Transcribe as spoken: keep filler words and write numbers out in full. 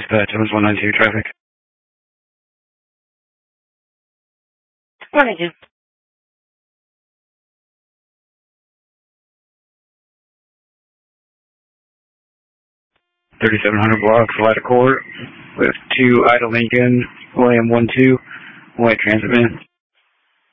Uh, Jones one nine two traffic. one nine two. thirty-seven hundred block, Flight Accord, with two idle Lincoln, William one two, one-way transit man.